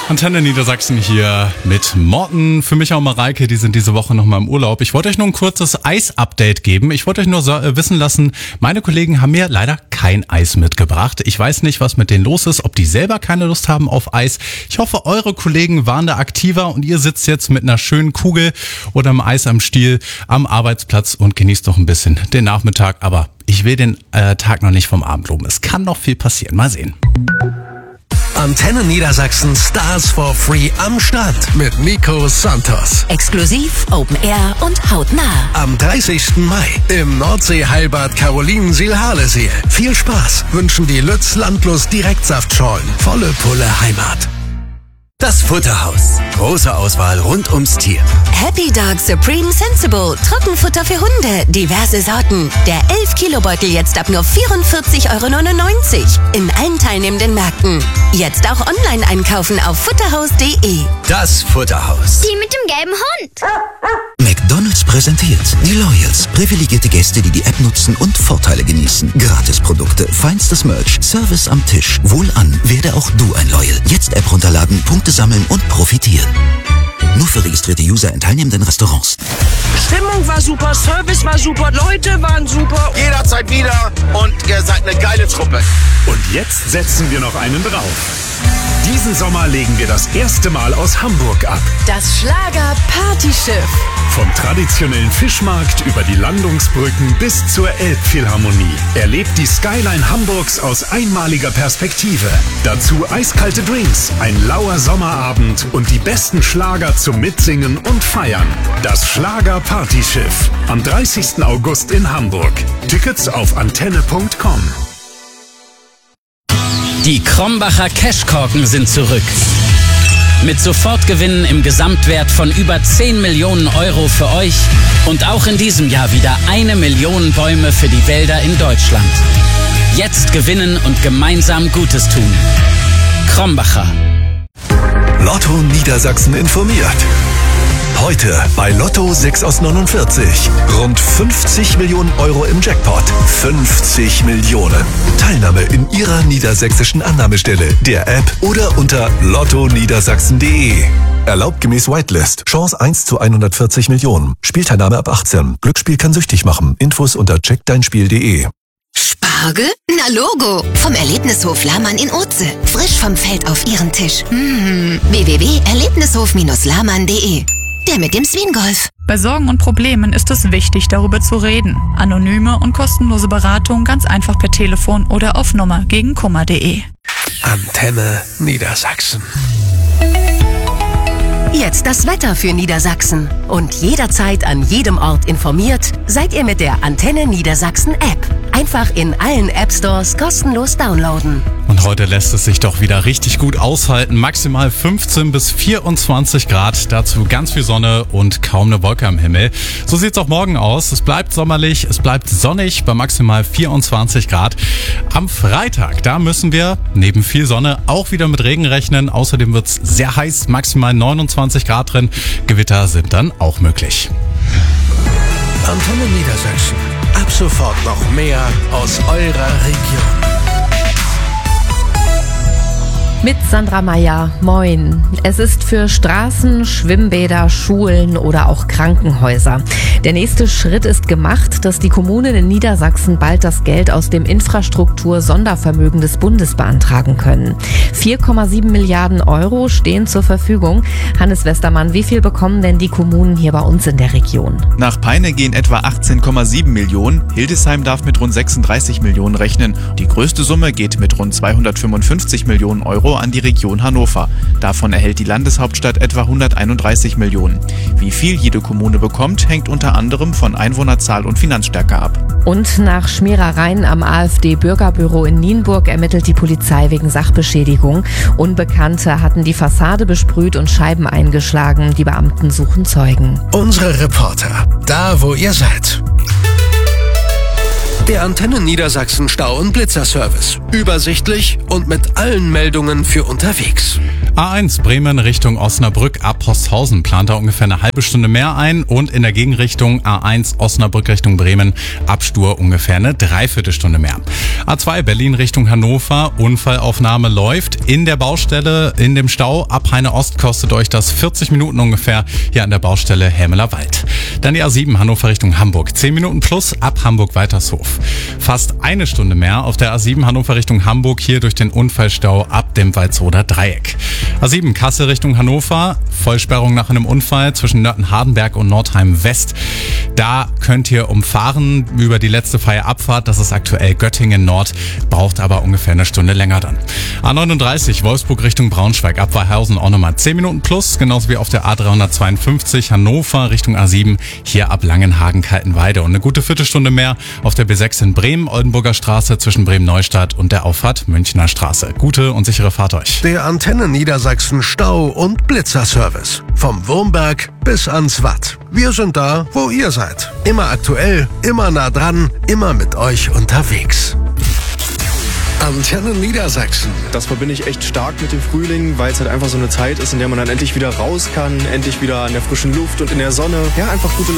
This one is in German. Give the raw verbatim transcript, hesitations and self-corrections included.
Antenne Niedersachsen hier mit Morten. Für mich auch Mareike, die sind diese Woche noch mal im Urlaub. Ich wollte euch nur ein kurzes Eis-Update geben. Ich wollte euch nur so, äh, wissen lassen, meine Kollegen haben mir leider kein Eis mitgebracht. Ich weiß nicht, was mit denen los ist, ob die selber keine Lust haben auf Eis. Ich hoffe, eure Kollegen waren da aktiver und ihr sitzt jetzt mit einer schönen Kugel oder einem Eis am Stiel am Arbeitsplatz und genießt noch ein bisschen den Nachmittag. Aber ich will den äh, Tag noch nicht vom Abend loben. Es kann noch viel passieren. Mal sehen. Antenne Niedersachsen Stars for Free am Start mit Nico Santos. Exklusiv, Open Air und hautnah. Am dreißigsten Mai im Nordsee-Heilbad Carolinensiel-Harleseel. Viel Spaß wünschen die Lütz Landlust Direktsaftschorlen. Volle Pulle Heimat. Das Futterhaus. Große Auswahl rund ums Tier. Happy Dog Supreme Sensible. Trockenfutter für Hunde. Diverse Sorten. Der elf Kilo Beutel jetzt ab nur vierundvierzig Euro neunundneunzig. In allen teilnehmenden Märkten. Jetzt auch online einkaufen auf futterhaus punkt de. Das Futterhaus. Die mit dem gelben Hund. McDonald's präsentiert die Loyals. Privilegierte Gäste, die die App nutzen und Vorteile genießen. Gratisprodukte, feinstes Merch, Service am Tisch. Wohlan, werde auch du ein Loyal. Jetzt App runterladen, Punkte sammeln und profitieren. Nur für registrierte User in teilnehmenden Restaurants. Stimmung war super, Service war super, Leute waren super. Jederzeit wieder und ihr seid eine geile Truppe. Und jetzt setzen wir noch einen drauf. Diesen Sommer legen wir das erste Mal aus Hamburg ab. Das Schlager-Partyschiff. Vom traditionellen Fischmarkt über die Landungsbrücken bis zur Elbphilharmonie. Erlebt die Skyline Hamburgs aus einmaliger Perspektive. Dazu eiskalte Drinks, ein lauer Sommerabend und die besten Schlager zum Mitsingen und Feiern. Das Schlager-Partyschiff. Am dreißigsten August in Hamburg. Tickets auf antenne punkt com. Die Krombacher Cashkorken sind zurück. Mit Sofortgewinnen im Gesamtwert von über zehn Millionen Euro für euch und auch in diesem Jahr wieder eine Million Bäume für die Wälder in Deutschland. Jetzt gewinnen und gemeinsam Gutes tun. Krombacher. Lotto Niedersachsen informiert. Heute bei Lotto sechs aus neunundvierzig. Rund fünfzig Millionen Euro im Jackpot. fünfzig Millionen. Teilnahme in Ihrer niedersächsischen Annahmestelle, der App oder unter lotto niedersachsen punkt de. Erlaubt gemäß Whitelist. Chance eins zu hundertvierzig Millionen. Spielteilnahme ab achtzehn. Glücksspiel kann süchtig machen. Infos unter check dein spiel punkt de. Spargel? Na Logo. Vom Erlebnishof Lahmann in Oetze. Frisch vom Feld auf Ihren Tisch. Mmh. w w w punkt erlebnishof Bindestrich lahmann punkt de. Der mit dem Swingolf. Bei Sorgen und Problemen ist es wichtig, darüber zu reden. Anonyme und kostenlose Beratung ganz einfach per Telefon oder auf Nummer gegen kummer punkt de. Antenne Niedersachsen. Jetzt das Wetter für Niedersachsen. Und jederzeit an jedem Ort informiert, seid ihr mit der Antenne Niedersachsen App. Einfach in allen App Stores kostenlos downloaden. Und heute lässt es sich doch wieder richtig gut aushalten. Maximal fünfzehn bis vierundzwanzig Grad. Dazu ganz viel Sonne und kaum eine Wolke am Himmel. So sieht's auch morgen aus. Es bleibt sommerlich, es bleibt sonnig bei maximal vierundzwanzig Grad. Am Freitag, da müssen wir neben viel Sonne auch wieder mit Regen rechnen. Außerdem wird's sehr heiß, maximal neunundzwanzig Grad drin. Gewitter sind dann auch möglich. Antenne Niedersachsen. Ab sofort noch mehr aus eurer Region. Mit Sandra Meyer. Moin. Es ist für Straßen, Schwimmbäder, Schulen oder auch Krankenhäuser. Der nächste Schritt ist gemacht, dass die Kommunen in Niedersachsen bald das Geld aus dem Infrastruktur-Sondervermögen des Bundes beantragen können. vier Komma sieben Milliarden Euro stehen zur Verfügung. Hannes Westermann, wie viel bekommen denn die Kommunen hier bei uns in der Region? Nach Peine gehen etwa achtzehn Komma sieben Millionen. Hildesheim darf mit rund sechsunddreißig Millionen rechnen. Die größte Summe geht mit rund zweihundertfünfundfünfzig Millionen Euro an die Region Hannover. Davon erhält die Landeshauptstadt etwa hunderteinunddreißig Millionen. Wie viel jede Kommune bekommt, hängt unter anderem von Einwohnerzahl und Finanzstärke ab. Und nach Schmierereien am AfD-Bürgerbüro in Nienburg ermittelt die Polizei wegen Sachbeschädigung. Unbekannte hatten die Fassade besprüht und Scheiben eingeschlagen. Die Beamten suchen Zeugen. Unsere Reporter, da wo ihr seid. Der Antenne Niedersachsen Stau- und Blitzerservice. Übersichtlich und mit allen Meldungen für unterwegs. A eins Bremen Richtung Osnabrück ab Posthausen plant da ungefähr eine halbe Stunde mehr ein und in der Gegenrichtung A eins Osnabrück Richtung Bremen ab Stur ungefähr eine Dreiviertelstunde mehr. A zwei Berlin Richtung Hannover, Unfallaufnahme läuft in der Baustelle, in dem Stau ab Heine Ost kostet euch das vierzig Minuten ungefähr hier an der Baustelle Hämeler Wald. Dann die A sieben Hannover Richtung Hamburg, zehn Minuten plus ab Hamburg-Weitershof. Fast eine Stunde mehr auf der A sieben Hannover Richtung Hamburg hier durch den Unfallstau ab dem Walzoder Dreieck. A sieben Kassel Richtung Hannover, Vollsperrung nach einem Unfall zwischen Nörten-Hardenberg und Nordheim West. Da könnt ihr umfahren über die letzte freie Abfahrt, das ist aktuell Göttingen Nord, braucht aber ungefähr eine Stunde länger dann. A neununddreißig Wolfsburg Richtung Braunschweig, ab Weihhausen auch nochmal zehn Minuten plus, genauso wie auf der A dreihundertzweiundfünfzig Hannover Richtung A sieben, hier ab Langenhagen-Kaltenweide und eine gute Viertelstunde mehr auf der B sechs in Bremen, Oldenburger Straße zwischen Bremen-Neustadt und der Auffahrt Münchner Straße. Gute und sichere Fahrt euch. Der Antenne Niedersachsen Stau- und Blitzerservice. Vom Wurmberg bis ans Watt. Wir sind da, wo ihr seid. Immer aktuell, immer nah dran, immer mit euch unterwegs. Antenne Niedersachsen. Das verbinde ich echt stark mit dem Frühling, weil es halt einfach so eine Zeit ist, in der man dann endlich wieder raus kann, endlich wieder an der frischen Luft und in der Sonne. Ja, einfach gute